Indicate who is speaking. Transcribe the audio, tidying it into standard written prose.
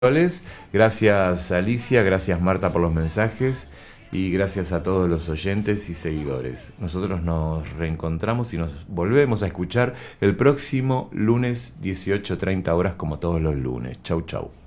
Speaker 1: Gracias Alicia, gracias Marta por los mensajes y gracias a todos los oyentes y seguidores. Nosotros nos reencontramos y nos volvemos a escuchar el próximo lunes 18:30 horas como todos los lunes. Chau chau.